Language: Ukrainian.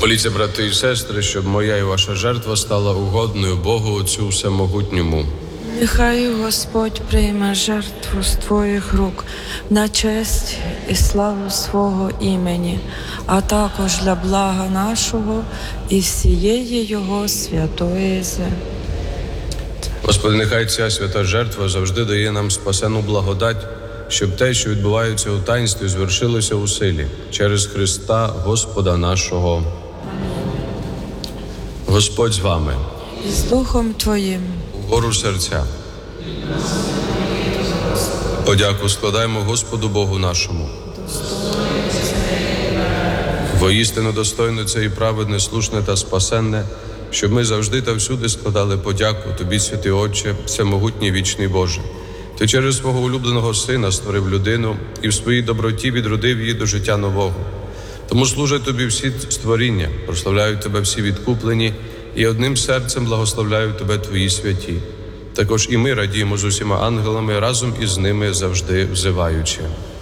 Моліться, брати і сестри, щоб моя і ваша жертва стала угодною Богу Отцю Всемогутньому. Нехай Господь прийме жертву з Твоїх рук на честь і славу свого імені, а також для блага нашого і всієї Його святої землі. Господи, нехай ця свята жертва завжди дає нам спасену благодать, щоб те, що відбувається у таїнстві, звершилося у силі через Христа Господа нашого. Господь з вами. І з Духом Твоїм. Угору серця. Подяку складаємо Господу Богу нашому. Воістину достойно це і праведне, слушне та спасенне, щоб ми завжди та всюди складали подяку Тобі, святий Отче, всемогутній вічний Боже. Ти через свого улюбленого Сина створив людину і в своїй доброті відродив її до життя нового. Тому служать Тобі всі створіння, прославляють Тебе всі відкуплені і одним серцем благословляють Тебе Твої святі. Також і ми радіємо з усіма ангелами разом із ними завжди взиваючи.